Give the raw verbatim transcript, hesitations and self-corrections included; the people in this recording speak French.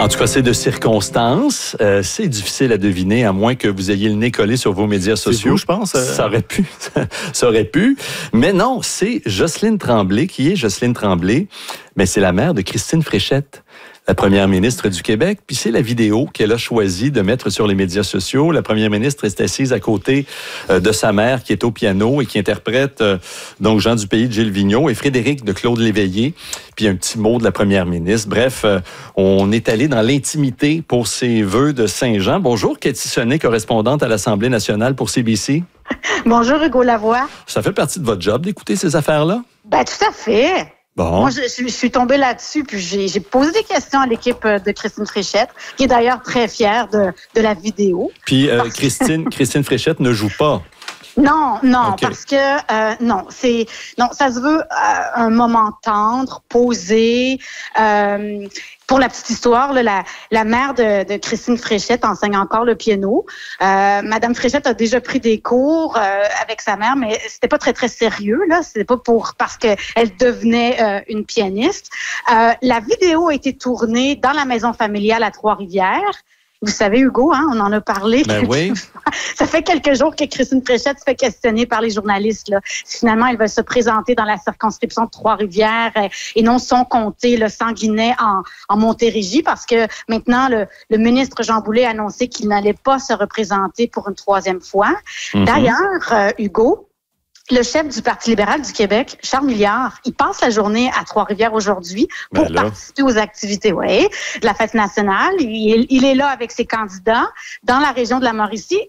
En tout cas, c'est de circonstances. Euh, c'est difficile à deviner, à moins que vous ayez le nez collé sur vos médias sociaux. Vous, je pense. Euh... Ça aurait pu. Ça aurait pu. Mais non, c'est Jocelyne Tremblay. Qui est Jocelyne Tremblay? Mais c'est la mère de Christine Fréchette, la première ministre du Québec. Puis c'est la vidéo qu'elle a choisi de mettre sur les médias sociaux. La première ministre est assise à côté euh, de sa mère qui est au piano et qui interprète euh, donc Jean du Pays de Gilles Vigneault et Frédéric de Claude Léveillé. Puis un petit mot de la première ministre. Bref, euh, on est allé dans l'intimité pour ses vœux de Saint-Jean. Bonjour, Cathy Sonnet, correspondante à l'Assemblée nationale pour C B C. Bonjour, Hugo Lavoie. Ça fait partie de votre job d'écouter ces affaires-là? Ben tout à fait. Bon. Moi, je, je, je suis tombée là-dessus, puis j'ai, j'ai posé des questions à l'équipe de Christine Fréchette, qui est d'ailleurs très fière de, de la vidéo. Puis euh, Christine, Christine Fréchette ne joue pas. Non, non, okay. parce que euh, non, c'est non, ça se veut euh, un moment tendre, posé. Euh, pour la petite histoire, là, la, la mère de, de Christine Fréchette enseigne encore le piano. Euh, Madame Fréchette a déjà pris des cours euh, avec sa mère, mais c'était pas très très sérieux là. C'était pas pour parce que elle devenait euh, une pianiste. Euh, la vidéo a été tournée dans la maison familiale à Trois-Rivières. Vous savez, Hugo, hein, on en a parlé. Ben oui. Ça fait quelques jours que Christine Fréchette se fait questionner par les journalistes. Là. Finalement, elle va se présenter dans la circonscription de Trois-Rivières et non son comté, le Sanguinet, en, en Montérégie, parce que maintenant, le, le ministre Jean Boulet a annoncé qu'il n'allait pas se représenter pour une troisième fois. Mm-hmm. D'ailleurs, euh, Hugo, le chef du Parti libéral du Québec, Charles Milliard, il passe la journée à Trois-Rivières aujourd'hui pour ben participer aux activités ouais, de la fête nationale. Il, il est là avec ses candidats dans la région de la Mauricie